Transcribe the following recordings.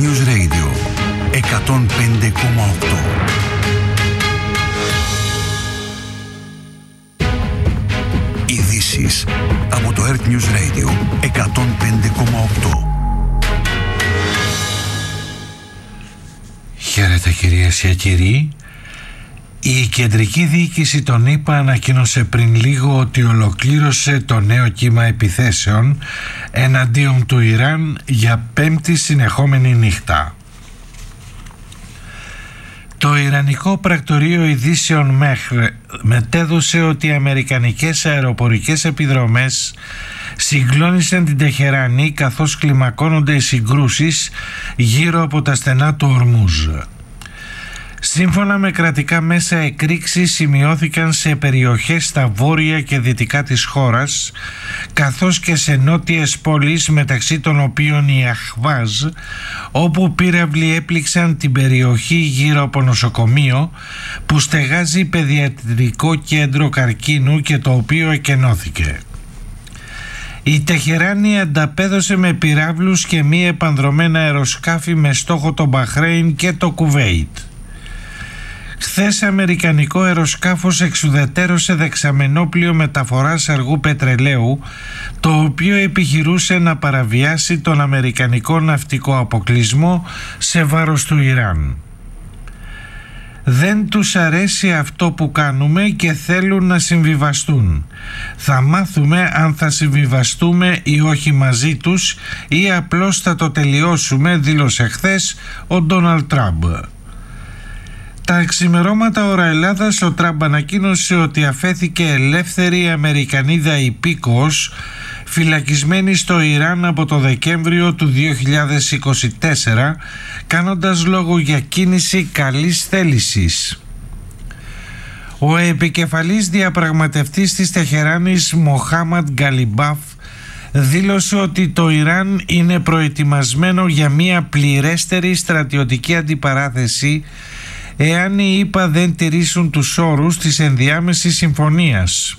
News Radio 105,8. Ειδήσεις από το Earth News Radio 105,8. Χαίρετε κυρίες και κύριοι. Η κεντρική διοίκηση των ΗΠΑ ανακοίνωσε πριν λίγο ότι ολοκλήρωσε το νέο κύμα επιθέσεων εναντίον του Ιράν για πέμπτη συνεχόμενη νύχτα. Το Ιρανικό Πρακτορείο Ειδήσεων ΜΕΧΡ μετέδωσε ότι οι αμερικανικές αεροπορικές επιδρομές συγκλώνησαν την Τεχεράνη καθώς κλιμακώνονται οι συγκρούσεις γύρω από τα στενά του Ορμούζ. Σύμφωνα με κρατικά μέσα, εκρήξεις σημειώθηκαν σε περιοχές στα βόρεια και δυτικά της χώρας, καθώς και σε νότιες πόλεις, μεταξύ των οποίων η Αχβάζ, όπου πύραυλοι έπληξαν την περιοχή γύρω από νοσοκομείο που στεγάζει παιδιατρικό κέντρο καρκίνου και το οποίο εκενώθηκε. Η Τεχεράνη ανταπέδωσε με πυράβλους και μη επανδρομένα αεροσκάφη με στόχο το Μπαχρέιν και το Κουβέιτ. Χθες αμερικανικό αεροσκάφος εξουδετερώσε δεξαμενόπλιο μεταφοράς αργού πετρελαίου, το οποίο επιχειρούσε να παραβιάσει τον αμερικανικό ναυτικό αποκλεισμό σε βάρος του Ιράν. Δεν τους αρέσει αυτό που κάνουμε και θέλουν να συμβιβαστούν. Θα μάθουμε αν θα συμβιβαστούμε ή όχι μαζί τους ή απλώς θα το τελειώσουμε, δήλωσε χθες ο Ντόναλντ Τραμπ. Τα ξημερώματα ώρα Ελλάδας, ο Τραμπ ανακοίνωσε ότι αφέθηκε ελεύθερη Αμερικανίδα υπήκοος φυλακισμένη στο Ιράν από το Δεκέμβριο του 2024, κάνοντας λόγο για κίνηση καλής θέλησης. Ο επικεφαλής διαπραγματευτής της Τεχεράνης, Μοχάμαντ Γκαλιμπάφ, δήλωσε ότι το Ιράν είναι προετοιμασμένο για μια πληρέστερη στρατιωτική αντιπαράθεση εάν οι ΗΠΑ δεν τηρήσουν τους όρους της ενδιάμεσης συμφωνίας.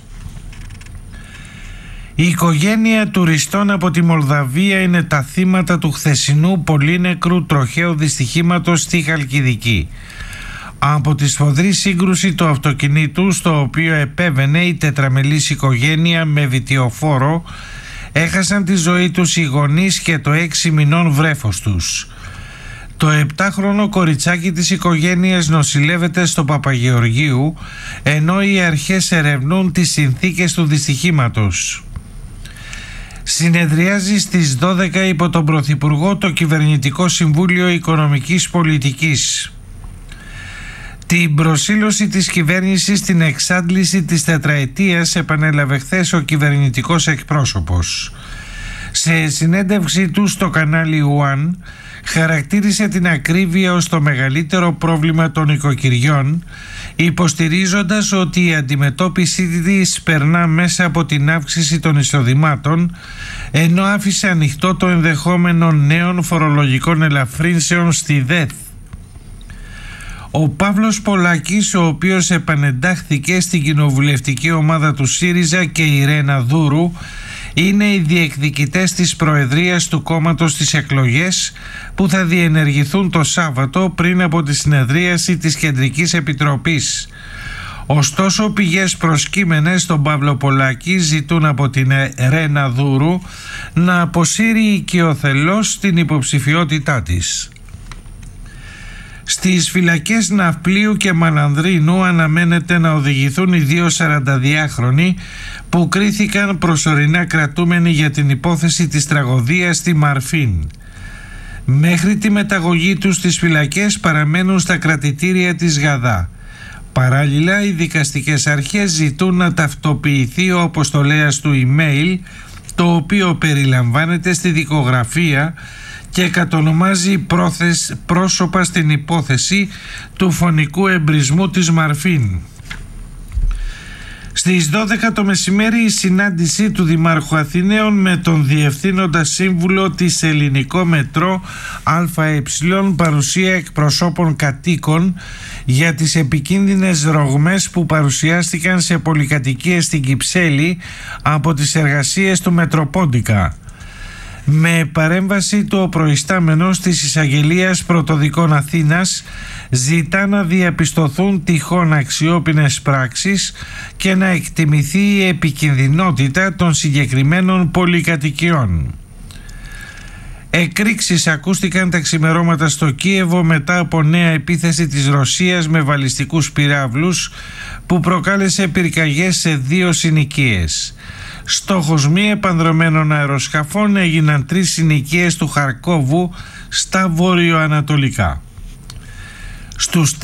Η οικογένεια τουριστών από τη Μολδαβία είναι τα θύματα του χθεσινού πολύνεκρου τροχαίου δυστυχήματος στη Χαλκιδική. Από τη σφοδρή σύγκρουση του αυτοκινήτου, στο οποίο επέβαινε η τετραμελής οικογένεια με βιτιοφόρο, έχασαν τη ζωή τους οι γονείς και το 6 μηνών βρέφος τους. Το 7χρονο κοριτσάκι της οικογένειας νοσηλεύεται στο Παπαγεωργίου, ενώ οι αρχές ερευνούν τις συνθήκες του δυστυχήματος. Συνεδριάζει στις 12 υπό τον Πρωθυπουργό το Κυβερνητικό Συμβούλιο Οικονομικής Πολιτικής. Την προσήλωση της κυβέρνησης στην εξάντληση της τετραετίας επανέλαβε χθες ο κυβερνητικός εκπρόσωπος. Σε συνέντευξή του στο κανάλι One, χαρακτήρισε την ακρίβεια ως το μεγαλύτερο πρόβλημα των οικοκυριών, υποστηρίζοντας ότι η αντιμετώπιση της περνά μέσα από την αύξηση των εισοδημάτων, ενώ άφησε ανοιχτό το ενδεχόμενο νέων φορολογικών ελαφρύνσεων στη ΔΕΘ. Ο Παύλος Πολάκης, ο οποίος επανεντάχθηκε στην κοινοβουλευτική ομάδα του ΣΥΡΙΖΑ, και η Ρένα Δούρου είναι οι διεκδικητές της προεδρίας του κόμματος στις εκλογές που θα διενεργηθούν το Σάββατο πριν από τη συνεδρίαση της Κεντρικής Επιτροπής. Ωστόσο, πηγές προσκύμενες στον Παύλο Πολάκη ζητούν από την Ρένα Δούρου να αποσύρει οικειοθελώς την υποψηφιότητά της. Στις φυλακές Ναυπλίου και Μαλανδρίνου αναμένεται να οδηγηθούν οι δύο 42χρονοι που κρίθηκαν προσωρινά κρατούμενοι για την υπόθεση της τραγωδίας στη Μαρφίν. Μέχρι τη μεταγωγή τους στις φυλακές παραμένουν στα κρατητήρια της Γαδά. Παράλληλα, οι δικαστικές αρχές ζητούν να ταυτοποιηθεί ο αποστολέας του email, το οποίο περιλαμβάνεται στη δικογραφία και κατονομάζει πρόσωπα στην υπόθεση του φωνικού εμπρισμού της Μαρφίν. Στις 12 το μεσημέρι η συνάντηση του Δημάρχου Αθηναίων με τον Διευθύνοντα Σύμβουλο της Ελληνικό Μετρό ΑΕ, παρουσία εκπροσώπων κατοίκων για τις επικίνδυνες ρογμές που παρουσιάστηκαν σε πολυκατοικίες στην Κυψέλη από τις εργασίες του Μετροπόντικα. Με παρέμβαση του ο προϊστάμενος της Εισαγγελίας Πρωτοδικών Αθήνας ζητά να διαπιστωθούν τυχόν αξιόπινες πράξεις και να εκτιμηθεί η επικινδυνότητα των συγκεκριμένων πολυκατοικιών. Εκρήξεις ακούστηκαν τα ξημερώματα στο Κίεβο μετά από νέα επίθεση της Ρωσίας με βαλιστικούς πυράβλους που προκάλεσε πυρκαγιές σε 2 συνοικίες. Στόχος μη επανδρωμένων αεροσκαφών έγιναν 3 συνοικίες του Χαρκόβου στα βορειοανατολικά. Στους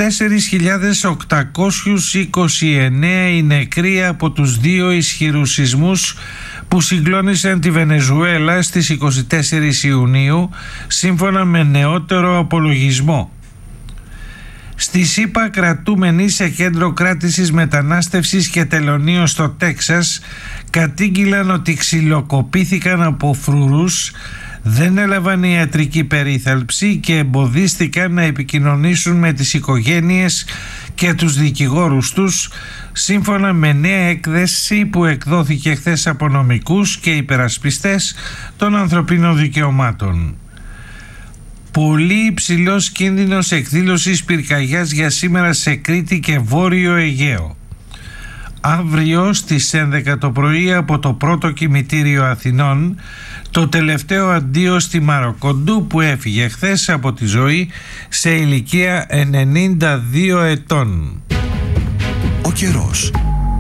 4.829 οι νεκροί από τους 2 ισχυρούς σεισμούς που συγκλώνησαν τη Βενεζουέλα στις 24 Ιουνίου, σύμφωνα με νεότερο απολογισμό. Στη ΣΥΠΑ, κρατούμενοι σε κέντρο κράτησης μετανάστευσης και τελωνίων στο Τέξας κατήγγειλαν ότι ξυλοκοπήθηκαν από φρουρούς, δεν έλαβαν ιατρική περίθαλψη και εμποδίστηκαν να επικοινωνήσουν με τις οικογένειες και τους δικηγόρους τους, σύμφωνα με νέα έκθεση που εκδόθηκε χθες από νομικούς και υπερασπιστές των ανθρωπίνων δικαιωμάτων. Πολύ υψηλός κίνδυνος εκδήλωσης πυρκαγιάς για σήμερα σε Κρήτη και Βόρειο Αιγαίο. Αύριο στις 11 το πρωί από το πρώτο κημητήριο Αθηνών, το τελευταίο αντίο στη Μαροκοντού που έφυγε χθες από τη ζωή σε ηλικία 92 ετών. Ο καιρός.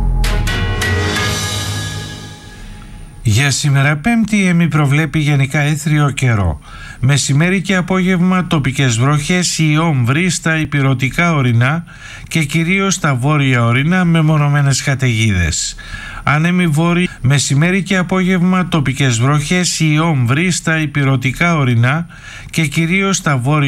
Για σήμερα Πέμπτη η ΕΜΗ προβλέπει γενικά έθριο καιρό. Μεσημέρι και απόγευμα τοπικές βροχές ή όμβροι στα ηπειρωτικά ορεινά και κυρίως στα βόρεια ορεινά με μονομένες καταιγίδες. Άνεμοι βόρειοι, μεσημέρι και απόγευμα τοπικές βροχές ή όμβροι στα ηπειρωτικά ορεινά και κυρίως στα βόρεια